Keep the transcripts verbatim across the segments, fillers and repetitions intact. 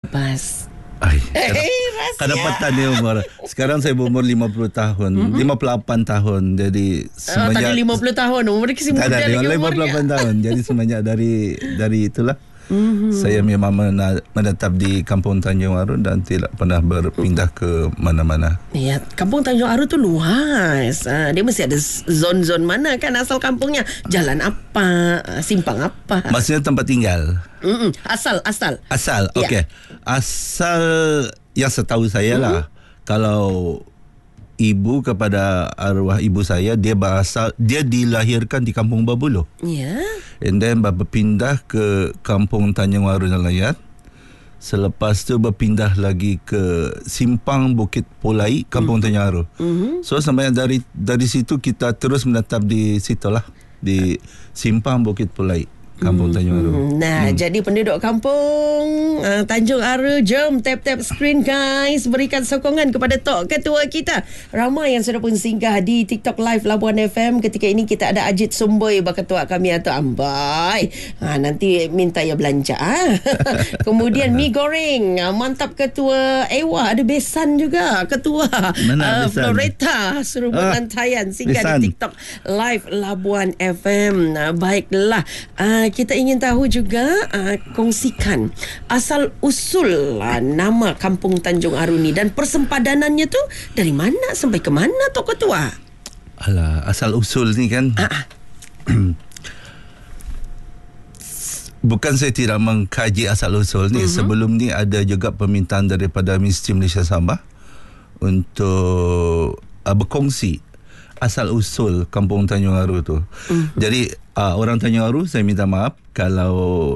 Bas. Ay, Eh, kadapatan ni umur. Sekarang saya berumur lima puluh tahun, mm-hmm. lima puluh lapan tahun. Jadi semenjak oh, tadi lima puluh tahun, umur kasi muda lagi umurnya. lima puluh lapan tahun. Jadi semenjak dari dari itulah mm-hmm. saya memang menetap di Kampung Tanjung Aru dan tidak pernah berpindah ke mana-mana. Ya, Kampung Tanjung Aru tu luas. Ha, dia mesti ada zon-zon mana kan asal kampungnya. Jalan apa, simpang apa. Maksudnya tempat tinggal. Mm-mm. Asal, asal. Asal, ya. Okey. Asal yang setahu saya lah, mm-hmm. kalau ibu kepada arwah ibu saya, dia berasal, dia dilahirkan di Kampung Babuluh. Ya. Yeah. And then berpindah ke Kampung Tanjung Aru Nelayan. Selepas tu berpindah lagi ke Simpang Bukit Polai, Kampung mm-hmm. Tanjung Aru. Mm-hmm. So sampai dari dari situ kita terus menetap di situlah, di Simpang Bukit Polai, Kampung Tanjung Aru. Nah, hmm. jadi penduduk kampung uh, Tanjung Aru, jom tap-tap screen guys, berikan sokongan kepada Tok Ketua kita. Ramai yang sudah pun singgah di TikTok Live Labuan F M. Ketika ini kita ada Ajit Sumboi, Ketua kami atau Ambai. Ha, nanti minta ya belanja. Kemudian Mi Goreng, mantap Ketua Ewa, ada Besan juga Ketua. Mana uh, Besan? Floreta Serubut ah, Lantayan singgah Besan. di TikTok Live Labuan F M. Uh, baiklah. Uh, kita ingin tahu juga, uh, kongsikan asal usul uh, nama Kampung Tanjung Aru ni dan persempadanannya tu dari mana sampai ke mana Tok Ketua? Alah, asal usul ni kan uh-uh. bukan saya tidak mengkaji asal usul ni. Uh-huh. Sebelum ni ada juga permintaan daripada Ministeri Malaysia Sabah untuk uh, berkongsi asal usul Kampung Tanjung Aru tu. Uh-huh. Jadi uh, orang Tanjung Aru, saya minta maaf kalau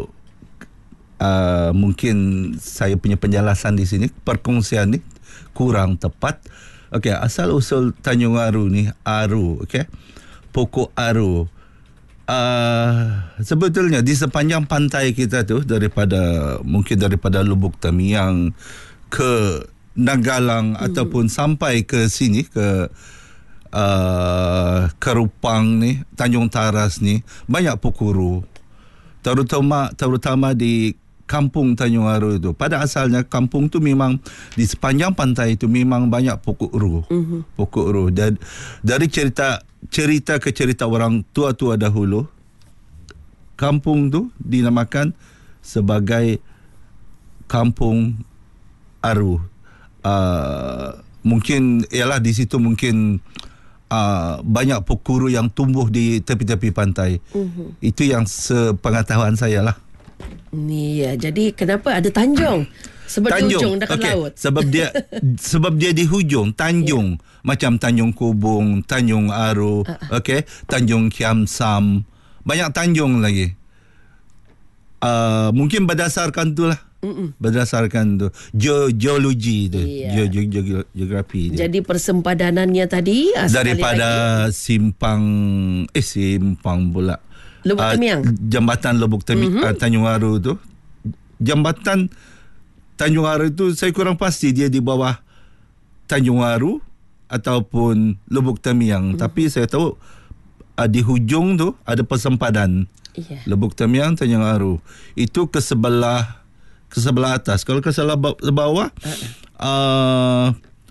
uh, mungkin saya punya penjelasan di sini, perkongsian ni kurang tepat. Okey, asal usul Tanjung Aru ni, Aru, okey. Pokok Aru. Uh, sebetulnya di sepanjang pantai kita tu, daripada mungkin daripada Lubuk Tamiang ke Nagalang uh-huh. ataupun sampai ke sini ke Uh, Kerupang ni, Tanjung Taras ni, banyak pokok, terutama terutama di Kampung Tanjung Aru itu. Pada asalnya kampung tu memang di sepanjang pantai itu memang banyak pokok ru, uh-huh. pokok ru. Dan dari cerita cerita ke cerita orang tua-tua dahulu, kampung tu dinamakan sebagai Kampung Aru. Uh, mungkin ialah di situ mungkin Uh, banyak pokok yang tumbuh di tepi-tepi pantai. Uh-huh. Itu yang sepengetahuan saya lah. Ya, jadi kenapa ada Tanjung? Sebab Tanjung, di hujung dekat okay. laut. Sebab dia sebab dia di hujung, Tanjung. Yeah. Macam Tanjung Kubung, Tanjung Aru, uh-uh. okey, Tanjung Kiam Sam. Banyak Tanjung lagi. Uh, mungkin berdasarkan tu lah. Mm-mm. Berdasarkan tu Ge- geologi tu, yeah. Ge- ge- ge- geografi dia. Jadi persempadanannya tadi daripada simpang eh simpang pula Lubuk Tamiang, uh, jambatan Lubuk Tamiang, mm-hmm. uh, Tanjung Aru tu. Jambatan Tanjung Aru tu saya kurang pasti dia di bawah Tanjung Aru ataupun Lubuk Tamiang, mm-hmm. tapi saya tahu uh, di hujung tu ada persempadan, yeah. Lubuk Tamiang, Tanjung Aru. Itu ke sebelah ke sebelah atas. Kalau ke sebelah bawah, uh-uh. uh,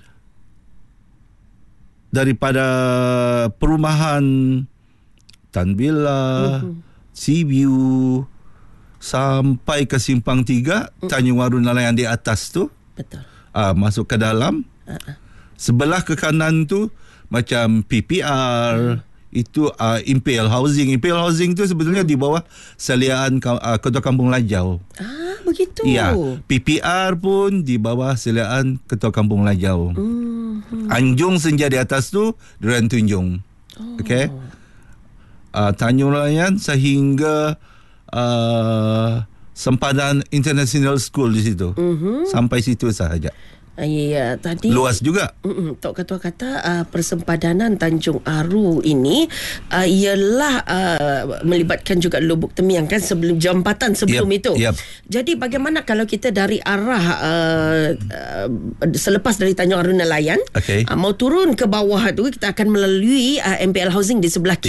daripada perumahan Tan Villa, uh-huh. Seaview sampai ke Simpang Tiga, uh-huh. Tanjung Aru Nelayan di atas tu. Betul. Uh, masuk ke dalam. Uh-uh. Sebelah ke kanan tu macam P P R, uh-huh. itu uh, Imperial Housing. Imperial Housing tu sebetulnya di bawah seliaan uh, Ketua Kampung Lajau. Ah, begitu. Ya, P P R pun di bawah seliaan Ketua Kampung Lajau. Mm-hmm. Anjung Senja di atas tu Duran Tunjung. Oh. Okey. Uh, Tanjung Nelayan sehingga uh, Sempadan International School di situ. Mm-hmm. Sampai situ sahaja. Ya, tadi luas juga. Mm-mm, Tok Ketua kata uh, persempadanan Tanjung Aru ini uh, ialah uh, melibatkan juga Lubuk Tamiang kan, sebelum jambatan sebelum yep, itu. Yep. Jadi bagaimana kalau kita dari arah uh, uh, selepas dari Tanjung Aru Nelayan, okay. uh, mau turun ke bawah tu kita akan melalui uh, M P L Housing di sebelah kiri. Yep.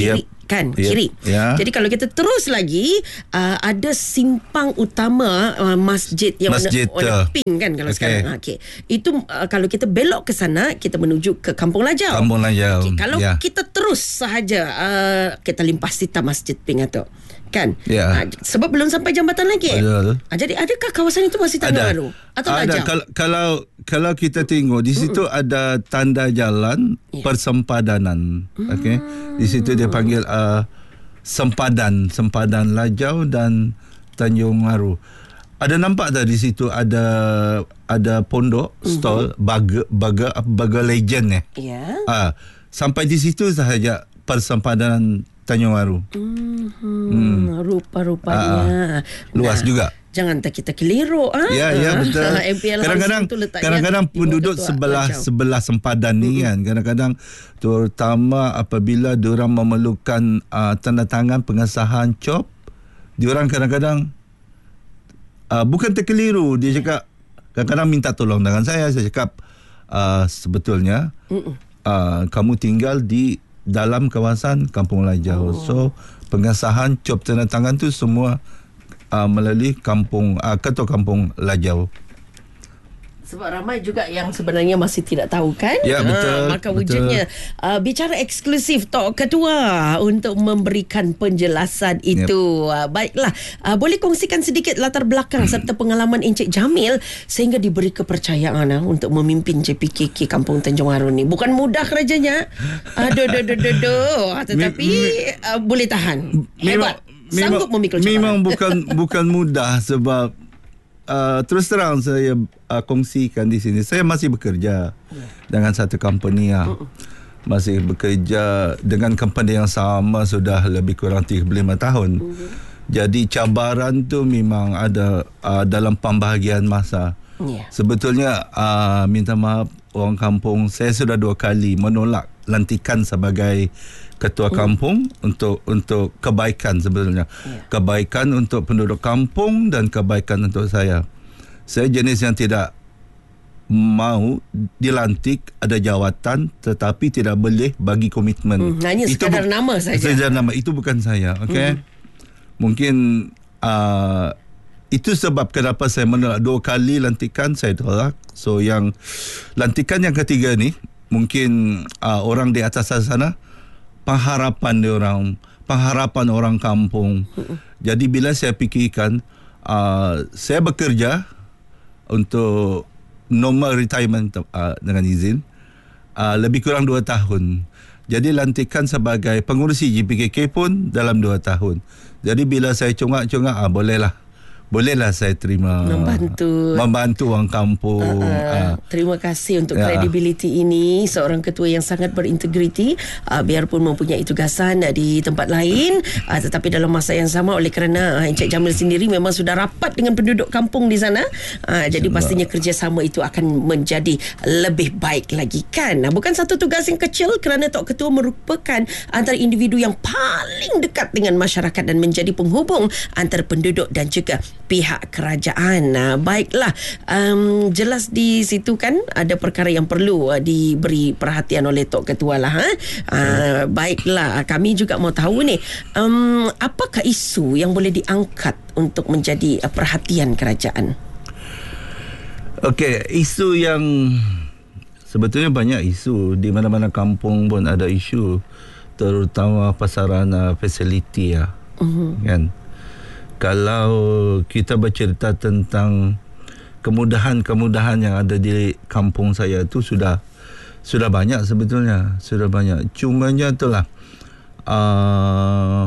kan, Yep. kiri. Ya. Jadi kalau kita terus lagi uh, ada simpang utama uh, masjid yang Masjid, warna, warna uh, pink kan kalau okay. sekarang. Ha, okay. Itu uh, kalau kita belok ke sana, kita menuju ke Kampung Lajau. Kampung Lajau. Okay. Kalau Ya. kita terus sahaja uh, kita limpas sita masjid pink itu. Kan? Ya. Uh, sebab belum sampai jambatan lagi. Betul. Uh, jadi adakah kawasan itu masih Tanjung Aru atau ada. Lajau? Kalau, kalau kalau kita tengok di situ mm. ada tanda jalan Ya. persempadanan. Okey. Di situ dia panggil uh, sempadan, sempadan Lajau dan Tanjung Aru. Ada nampak tak di situ ada ada pondok mm-hmm. stall burger burger burger legend eh. Ya. Ah, sampai di situ sahaja persempadanan Tanjung Aru. Hmm, hmm. Rupa-rupanya. Ah, luas Nah, juga. Jangan tak kita keliru. Ah. Ya, ya betul. M P L Kadang-kadang kadang-kadang penduduk sebelah Lajau. sebelah sempadan ni mm-hmm. kan. Kadang-kadang terutama apabila diorang memerlukan uh, tanda tangan pengesahan C O P, diorang kadang-kadang uh, bukan terkeliru, dia cakap kadang-kadang minta tolong dengan saya. Saya cakap uh, sebetulnya uh, kamu tinggal di dalam kawasan Kampung Lajau. Oh. So pengesahan C O P tanda tangan tu semua Uh, melalui kampung uh, ketua Kampung Lajau. Sebab ramai juga yang sebenarnya masih tidak tahu kan. Ya, betul. Ha, maka wujudnya uh, bicara eksklusif Tok Ketua untuk memberikan penjelasan itu. Yep. Uh, baiklah, uh, boleh kongsikan sedikit latar belakang serta pengalaman Encik Jamil sehingga diberi kepercayaan uh, untuk memimpin J P K K Kampung Tanjung Aru ni. Bukan mudah kerjanya. Aduh, aduh, aduh, aduh, aduh. Tetapi uh, boleh tahan. Hebat. Sanggup memikul cabaran. Memang bukan bukan mudah sebab uh, terus terang saya uh, kongsikan di sini. Saya masih bekerja yeah. dengan satu company lah. Uh-uh. Masih bekerja dengan company yang sama sudah lebih kurang tiga puluh lima tahun. Uh-huh. Jadi cabaran tu memang ada uh, dalam pembahagian masa. Yeah. Sebetulnya uh, minta maaf orang kampung, saya sudah dua kali menolak lantikan sebagai ketua kampung hmm. untuk untuk kebaikan sebetulnya. Yeah. Kebaikan untuk penduduk kampung dan kebaikan untuk saya. Saya jenis yang tidak mau dilantik ada jawatan tetapi tidak boleh bagi komitmen. Hmm, hanya itu sekadar bu- nama saja. Sekadar nama, itu bukan saya, okey. Hmm. Mungkin uh, itu sebab kenapa saya menolak dua kali lantikan saya tolak. So yang lantikan yang ketiga ni mungkin uh, orang di atas sana pengharapan dia orang, pengharapan orang kampung. Uh-uh. Jadi bila saya fikirkan, uh, saya bekerja untuk normal retirement uh, dengan izin uh, lebih kurang dua tahun. Jadi lantikan sebagai pengurusi J P K K pun dalam dua tahun. Jadi bila saya congak-congak, ah bolehlah. Bolehlah saya terima membantu membantu orang kampung. Uh, uh. Terima kasih untuk ya. Kredibiliti ini, seorang ketua yang sangat berintegriti, uh, biarpun mempunyai tugasan uh, di tempat lain, uh, tetapi dalam masa yang sama oleh kerana uh, Encik Jamil sendiri memang sudah rapat dengan penduduk kampung di sana, uh, jadi pastinya kerjasama itu akan menjadi lebih baik lagi kan. Uh, bukan satu tugas yang kecil kerana Tok Ketua merupakan antara individu yang paling dekat dengan masyarakat dan menjadi penghubung antara penduduk dan juga pihak kerajaan. Nah, baiklah, um, jelas di situ kan ada perkara yang perlu uh, diberi perhatian oleh Tok Ketua lah. Ha? Uh, baiklah, kami juga mau tahu ni, um, apakah isu yang boleh diangkat untuk menjadi uh, perhatian kerajaan? Okey, isu yang sebetulnya banyak isu, di mana-mana kampung pun ada isu, terutama pasaran uh, fasiliti ya. Uh-huh. Kan? Kalau kita bercerita tentang kemudahan-kemudahan yang ada di kampung saya itu sudah sudah banyak sebetulnya, sudah banyak. Cumanya itulah uh,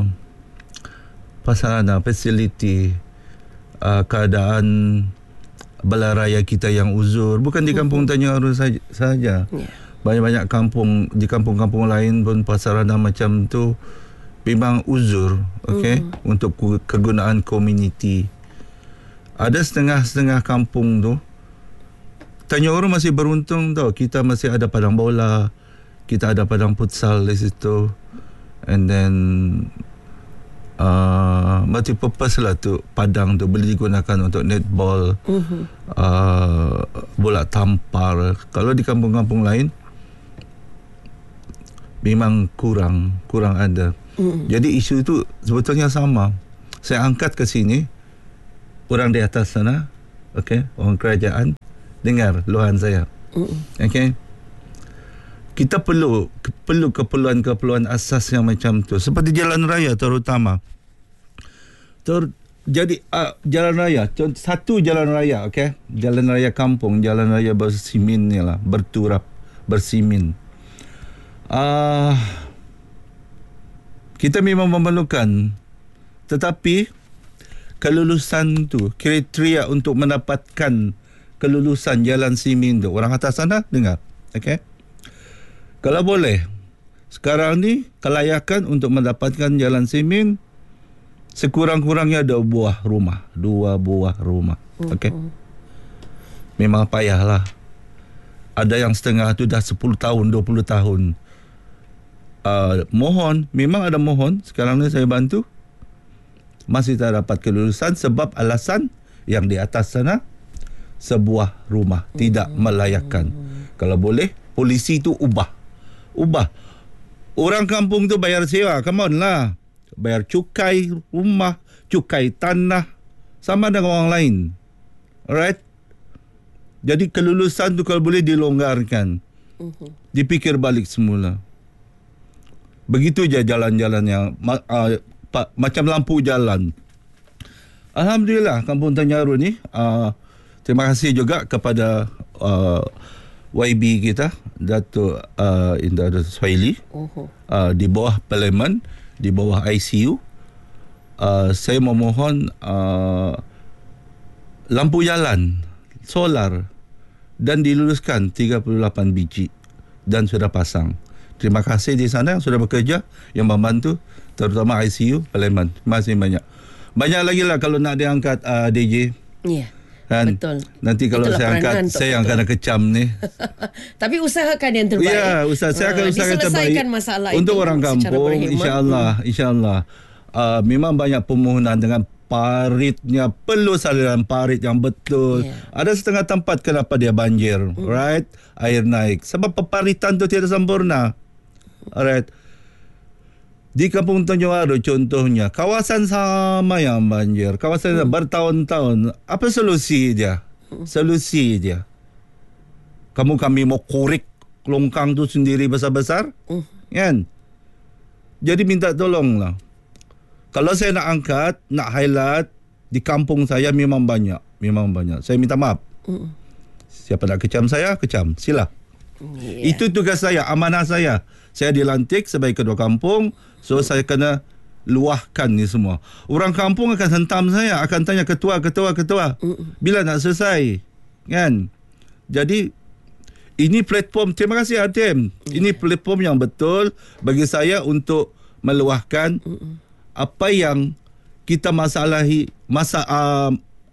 pasaran fasiliti, uh, keadaan belaraya kita yang uzur, bukan di kampung Tanjung Aru saja, saja. Yeah. Banyak-banyak kampung, di kampung-kampung lain pun pasarana macam tu memang uzur, okey, mm. untuk kegunaan komuniti. Ada setengah-setengah kampung tu, Tanjung Aru masih beruntung tau, kita masih ada padang bola, kita ada padang futsal di situ, and then uh, multi-purpose lah tu padang tu boleh digunakan untuk netball, mm-hmm. uh, bola tampar. Kalau di kampung-kampung lain memang kurang, kurang ada. Mm. Jadi isu itu sebetulnya sama. Saya angkat ke sini, orang di atas sana, okey, orang kerajaan dengar luahan saya. Mm. Okey. Kita perlu perlu keperluan-keperluan asas yang macam tu, seperti jalan raya terutama. Ter, jadi uh, jalan raya, satu jalan raya, okey, jalan raya kampung, jalan raya bersimin ni lah, berturap, bersimin. Ah, uh, kita memang memerlukan, tetapi kelulusan tu, kriteria untuk mendapatkan kelulusan jalan simin tu, orang atas sana dengar, okey. Kalau boleh, sekarang ni kelayakan untuk mendapatkan jalan simin sekurang-kurangnya dua buah rumah, dua buah rumah, okey. Memang payahlah. Ada yang setengah tu dah sepuluh tahun, dua puluh tahun. Uh, mohon, memang ada mohon. Sekarang ni saya bantu. Masih tak dapat kelulusan sebab alasan yang di atas sana sebuah rumah tidak melayakkan. Kalau boleh, polisi tu ubah. Ubah. Orang kampung tu bayar sewa, come on lah. Bayar cukai rumah, cukai tanah, sama dengan orang lain. Alright? Jadi kelulusan tu kalau boleh dilonggarkan. Dipikir balik semula. Begitu je jalan-jalan yang uh, pa, macam lampu jalan. Alhamdulillah Kampung Tanjung Aru ni, uh, terima kasih juga kepada uh, Y B kita, Datuk uh, Indah Suhaili, uh-huh. uh, di bawah Parlimen, di bawah I C U. Uh, saya memohon uh, lampu jalan solar dan diluluskan tiga puluh lapan biji dan sudah pasang. Terima kasih di sana yang sudah bekerja, yang membantu, terutama I C U, Parlimen. Terima kasih banyak. Banyak lagi lah kalau nak diangkat uh, D J. Ya, kan? Betul. Nanti kalau Itulah saya angkat, saya yang kena kecam ni. Tapi usahakan yang terbaik. Ya, usaha, saya akan uh, usahakan terbaik. Masalah untuk itu orang kampung, insyaAllah. Hmm. InsyaAllah. Uh, memang banyak permohonan dengan paritnya, perlu saluran parit yang betul. Yeah. Ada setengah tempat kenapa dia banjir, mm. right? Air naik. Sebab peparitan tu tidak sempurna. Alright. Di Kampung Tanjung Aru contohnya, kawasan sama yang banjir. Kawasan mm. bertahun-tahun. Apa solusi dia? Mm. Solusi dia. Kamu kami mau korek longkang tu sendiri besar-besar? Mm. Kan? Jadi minta tolonglah. Kalau saya nak angkat, nak highlight, di kampung saya memang banyak. Memang banyak. Saya minta maaf. Mm. Siapa nak kecam saya, kecam. Sila. Yeah. Itu tugas saya, amanah saya. Saya dilantik sebagai ketua kampung, so saya kena luahkan ni semua. Orang kampung akan hentam saya, akan tanya ketua, ketua, ketua. Mm. Bila nak selesai? Kan? Jadi, ini platform, terima kasih Hatim. Yeah. Ini platform yang betul bagi saya untuk meluahkan Mm-mm. apa yang kita masalahi, masa, uh,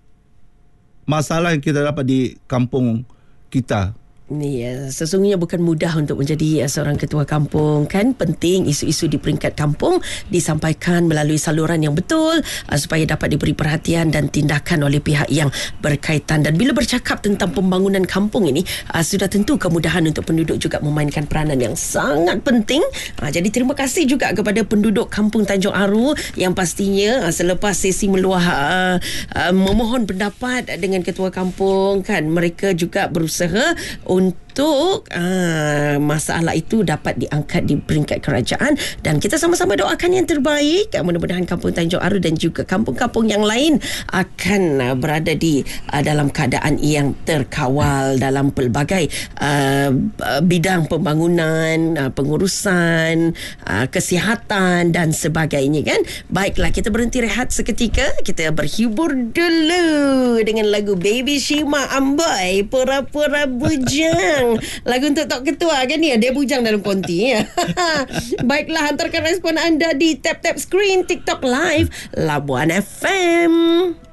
masalah yang kita dapat di kampung kita. Ya, sesungguhnya bukan mudah untuk menjadi seorang ketua kampung, kan? Penting isu-isu di peringkat kampung disampaikan melalui saluran yang betul uh, supaya dapat diberi perhatian dan tindakan oleh pihak yang berkaitan. Dan bila bercakap tentang pembangunan kampung ini, uh, sudah tentu kemudahan untuk penduduk juga memainkan peranan yang sangat penting. Uh, jadi terima kasih juga kepada penduduk Kampung Tanjung Aru yang pastinya uh, selepas sesi meluah uh, uh, memohon pendapat dengan ketua kampung, kan, mereka juga berusaha untuk uh, masalah itu dapat diangkat di peringkat kerajaan, dan kita sama-sama doakan yang terbaik. Mudah-mudahan Kampung Tanjung Aru dan juga kampung-kampung yang lain akan uh, berada di uh, dalam keadaan yang terkawal dalam pelbagai uh, bidang pembangunan, uh, pengurusan, uh, kesihatan dan sebagainya, kan. Baiklah, kita berhenti rehat seketika, kita berhibur dulu dengan lagu Baby Shima Amboy, Pura-Pura Bujang. Lagu untuk Tok Ketua, kan, ni dia bujang dalam konti ya. Baiklah, hantarkan respon anda di tap-tap screen TikTok Live Labuan F M.